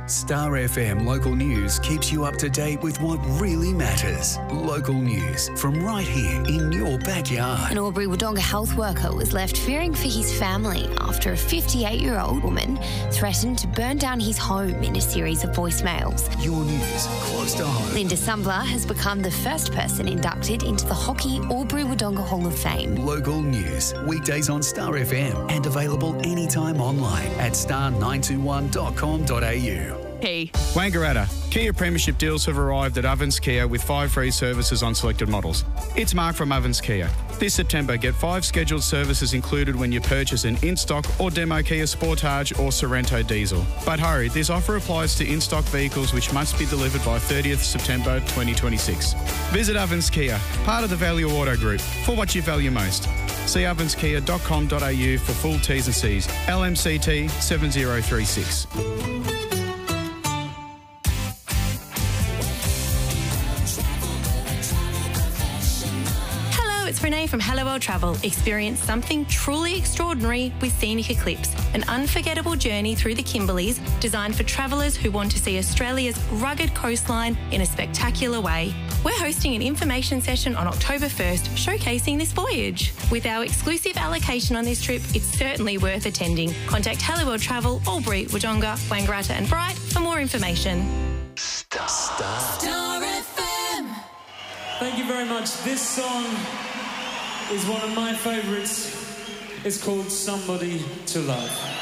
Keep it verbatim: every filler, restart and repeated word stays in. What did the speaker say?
Star F M Local News keeps you up to date with what really matters. Local news from right here in your backyard. An Albury Wodonga health worker was left fearing for his family after a fifty-eight-year-old woman threatened to burn down his home in a series of voicemails. Your news close to home. Linda Sumbler has become the first person inducted into the Hockey Albury Wodonga Hall of Fame. Local news, weekdays on Star F M and available anytime online at star nine two one dot com dot a u. Hey. Wangaratta. Kia Premiership deals have arrived at Ovens Kia with five free services on selected models. It's Mark from Ovens Kia. This September, get five scheduled services included when you purchase an in-stock or demo Kia Sportage or Sorrento diesel. But hurry, this offer applies to in-stock vehicles which must be delivered by thirtieth September twenty twenty-six. Visit Ovens Kia, part of the Value Auto Group, for what you value most. See ovens kia dot com dot a u for full T's and C's. L M C T seven zero three six. It's Renee from Hello World Travel. Experience something truly extraordinary with Scenic Eclipse, an unforgettable journey through the Kimberleys designed for travellers who want to see Australia's rugged coastline in a spectacular way. We're hosting an information session on October first showcasing this voyage. With our exclusive allocation on this trip, it's certainly worth attending. Contact Hello World Travel, Albury, Wodonga, Wangaratta and Bright for more information. Star. Star. Star F M. Thank you very much. This song is one of my favourites. It's called Somebody to Love.